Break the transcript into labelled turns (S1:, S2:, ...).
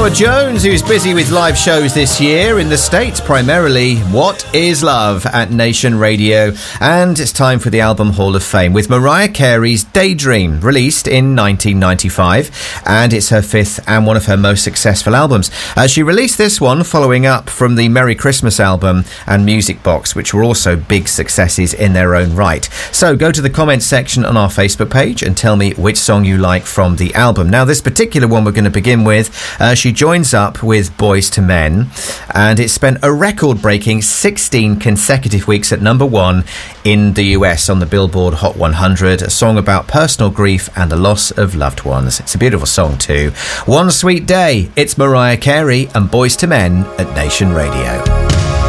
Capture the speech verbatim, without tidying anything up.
S1: Norah Jones, who's busy with live shows this year in the States, primarily What Is Love at Nation Radio. And it's time for the Album Hall of Fame with Mariah Carey's Daydream, released in nineteen ninety-five, and it's her fifth and one of her most successful albums. Uh, she released this one following up from the Merry Christmas album and Music Box, which were also big successes in their own right. So go to the comments section on our Facebook page and tell me which song you like from the album. Now, this particular one we're going to begin with, uh, she joins up with Boyz two Men, and it spent a record-breaking sixteen consecutive weeks at number one in the U S on the Billboard Hot one hundred, a song about personal grief and the loss of loved ones. It's a beautiful song too. One Sweet Day, it's Mariah Carey and Boyz two Men at Nation Radio.